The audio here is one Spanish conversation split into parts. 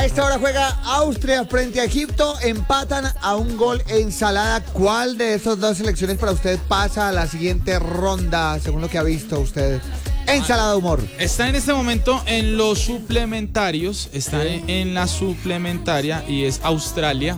A esta hora juega Austria frente a Egipto, empatan a un gol ensalada. ¿Cuál de estas dos selecciones para usted pasa a la siguiente ronda, según lo que ha visto usted? Ensalada humor. Está en este momento en los suplementarios, está en la suplementaria y es Australia,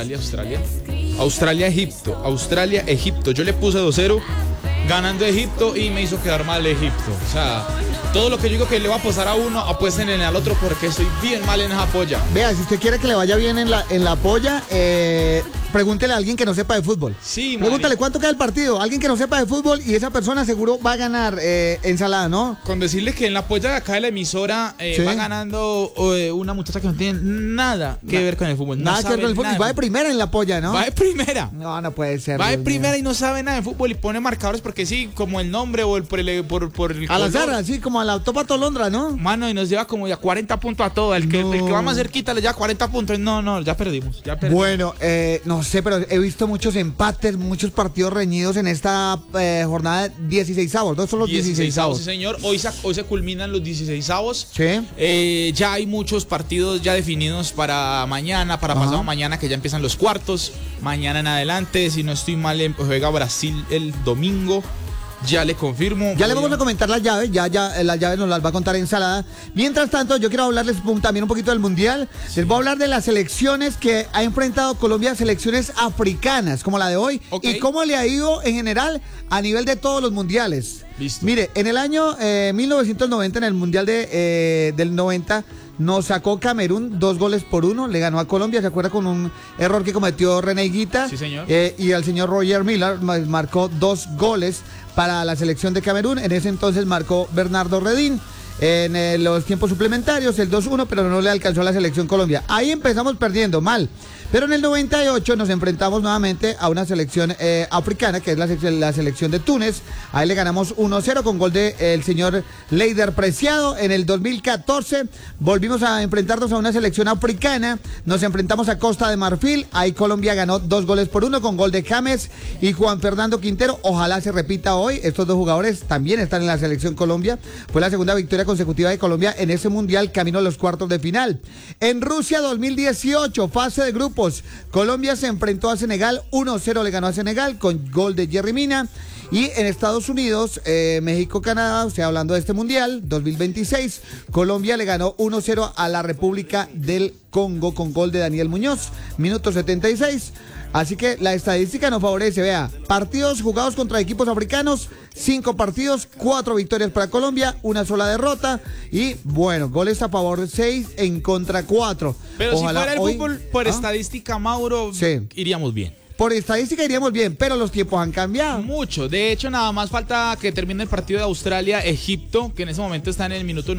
Egipto. Yo le puse 2-0 ganando Egipto y me hizo quedar mal Egipto. O sea, todo lo que yo digo que le va a apostar a uno, apuesten en el otro porque estoy bien mal en esa polla. Vea, si usted quiere que le vaya bien en la polla, pregúntele a alguien que no sepa de fútbol. Sí, pregúntale cuánto queda el partido. Alguien que no sepa de fútbol y esa persona seguro va a ganar ensalada, ¿no? Con decirle que en la polla de acá de la emisora ¿sí? Va ganando una muchacha que no tiene nada que ver con el fútbol. Nada que ver con el fútbol. Y va de primera en la polla, ¿no? Va de primera. No puede ser. Va de primera y no sabe nada de fútbol y pone marcadores porque sí, como el nombre o por el al azar, así como a la Topa Tolondra, ¿no? Mano, y nos lleva como ya 40 puntos a todo. El que va más cerquita le lleva 40 puntos. No, ya perdimos. Bueno, no sé, pero he visto muchos empates, muchos partidos reñidos en esta jornada 16avos, ¿no? Son los 16avos. Sí, señor. Hoy se culminan los 16avos. Sí. Ya hay muchos partidos ya definidos para mañana, para pasado mañana, que ya empiezan los cuartos. Mañana en adelante, si no estoy mal, juega Brasil el domingo. Ya le confirmo. Ya le vamos a comentar las llaves, ya las llaves nos las va a contar Ensalada. Mientras tanto, yo quiero hablarles también un poquito del Mundial. Sí. Les voy a hablar de las selecciones que ha enfrentado Colombia, selecciones africanas, como la de hoy, y cómo le ha ido en general a nivel de todos los mundiales. Listo. Mire, en el año 1990, en el Mundial del 90, nos sacó Camerún 2-1, le ganó a Colombia, ¿se acuerda? Con un error que cometió René Higuita. Sí, señor. Y el señor Roger Miller marcó 2 goles para la selección de Camerún. En ese entonces marcó Bernardo Redín. En los tiempos suplementarios, el 2-1, pero no le alcanzó a la selección Colombia. Ahí empezamos perdiendo mal. Pero en el 98 nos enfrentamos nuevamente a una selección africana, que es la selección de Túnez. Ahí le ganamos 1-0 con gol del señor Leider Preciado. En el 2014 volvimos a enfrentarnos a una selección africana. Nos enfrentamos a Costa de Marfil. Ahí Colombia ganó 2-1 con gol de James y Juan Fernando Quintero. Ojalá se repita hoy. Estos dos jugadores también están en la selección Colombia. Fue la segunda victoria consecutiva de Colombia en ese mundial, camino a los cuartos de final. En Rusia 2018, fase de grupos, Colombia se enfrentó a Senegal, 1-0 le ganó a Senegal con gol de Jerry Mina. Y en Estados Unidos, México-Canadá, o sea, hablando de este mundial 2026, Colombia le ganó 1-0 a la República del Congo con gol de Daniel Muñoz, minuto 76. Así que la estadística nos favorece, vea, partidos jugados contra equipos africanos, 5 partidos, 4 victorias para Colombia, 1 sola derrota y, bueno, goles a favor 6, en contra 4. Pero ojalá si fuera el fútbol, por estadística, Mauro, iríamos bien. Por estadística iríamos bien, pero los tiempos han cambiado. Mucho. De hecho, nada más falta que termine el partido de Australia-Egipto, que en ese momento está en el minuto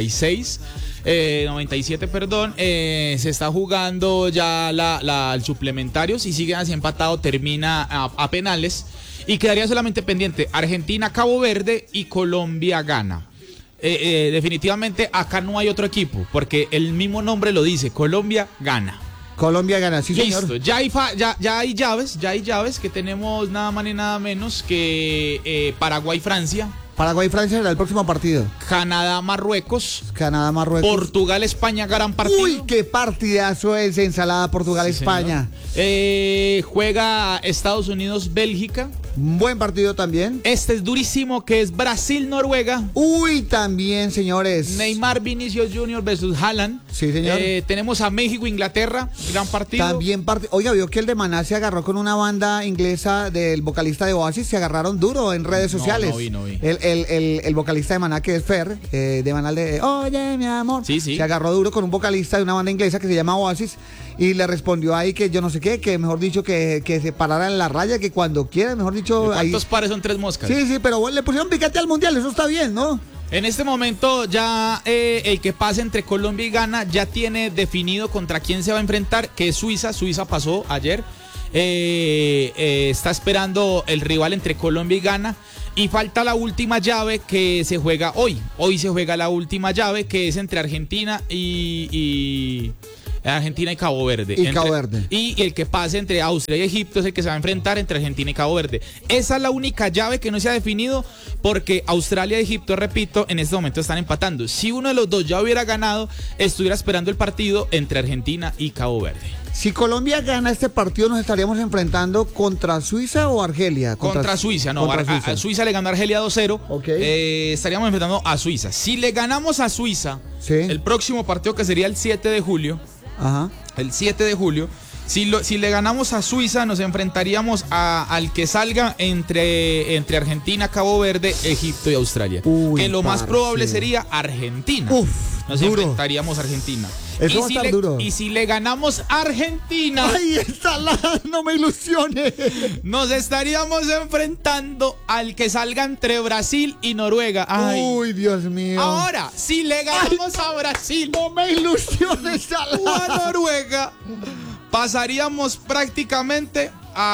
97, perdón. Se está jugando ya el suplementario. Si sigue así empatado, termina a penales. Y quedaría solamente pendiente Argentina, Cabo Verde y Colombia gana. Definitivamente acá no hay otro equipo, porque el mismo nombre lo dice, Colombia gana. Colombia gana, sí, señor. Listo, ya hay llaves que tenemos nada más ni nada menos que Paraguay-Francia. Paraguay-Francia será el próximo partido. Canadá-Marruecos. Portugal-España, gran partido. Uy, qué partidazo es Ensalada Portugal-España. Juega Estados Unidos-Bélgica. Un buen partido también. Este es durísimo, que es Brasil-Noruega. Uy, también, señores. Neymar Vinicius Jr. versus Haaland. Sí, señor. Tenemos a México-Inglaterra, gran partido. También Oiga, vio que el de Maná se agarró con una banda inglesa del vocalista de Oasis. Se agarraron duro en redes sociales. No vi. El vocalista de Maná, que es Fer, de Maná de Oye, mi amor. Sí. Se agarró duro con un vocalista de una banda inglesa que se llama Oasis. Y le respondió ahí que yo no sé qué, que mejor dicho que se parara en la raya, que cuando quiera, mejor dicho. ¿Cuántos pares son 3 moscas? Sí, pero le pusieron picante al mundial, eso está bien, ¿no? En este momento ya el que pase entre Colombia y Ghana ya tiene definido contra quién se va a enfrentar, que es Suiza. Suiza pasó ayer. Está esperando el rival entre Colombia y Ghana. Y falta la última llave que se juega hoy. Hoy se juega la última llave, que es entre Argentina y Argentina y Cabo Verde. Y el que pase entre Austria y Egipto es el que se va a enfrentar entre Argentina y Cabo Verde. Esa es la única llave que no se ha definido porque Australia y Egipto, repito, en este momento están empatando. Si uno de los dos ya hubiera ganado, estuviera esperando el partido entre Argentina y Cabo Verde. Si Colombia gana este partido, ¿nos estaríamos enfrentando contra Suiza o Argelia? Contra Suiza, no. A Suiza le ganó a Argelia 2-0. Okay. Estaríamos enfrentando a Suiza. Si le ganamos a Suiza, sí, el próximo partido que sería el 7 de julio, ajá, el 7 de julio, si le ganamos a Suiza, nos enfrentaríamos al que salga entre Argentina, Cabo Verde, Egipto y Australia. Uy, que lo más probable sería Argentina. Nos enfrentaríamos a Argentina. Eso va a estar duro. Y si le ganamos a Argentina... ¡Ay, no me ilusiones! Nos estaríamos enfrentando al que salga entre Brasil y Noruega. Ay. ¡Uy, Dios mío! Ahora, si le ganamos a Brasil... ¡No me ilusiones, o a Noruega, pasaríamos prácticamente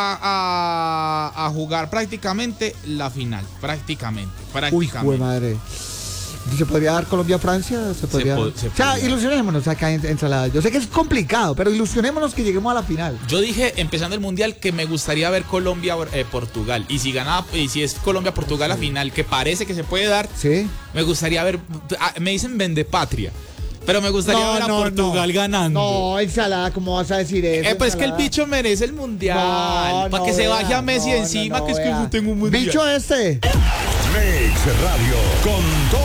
a jugar prácticamente la final. Prácticamente. ¡Uy, jue madre! ¿Se podría dar Colombia-Francia? Se podría. O sea, ilusionémonos acá en Ensalada. Yo sé que es complicado, pero ilusionémonos que lleguemos a la final. Yo dije, empezando el Mundial, que me gustaría ver Colombia-Portugal. Y si es Colombia-Portugal la final, que parece que se puede dar, sí, me gustaría ver. Me dicen vendepatria, pero me gustaría ver a Portugal ganando. No, Ensalada, ¿cómo vas a decir eso? Pues que el bicho merece el Mundial. Para que se baje a Messi encima, que es que yo tengo un Mundial. Bicho este. Mix Radio con